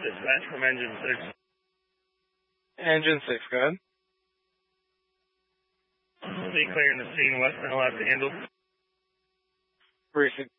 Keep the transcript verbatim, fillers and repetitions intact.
dispatch from engine six. Engine six, go ahead. We'll be clearing the scene west and left handle. Briefing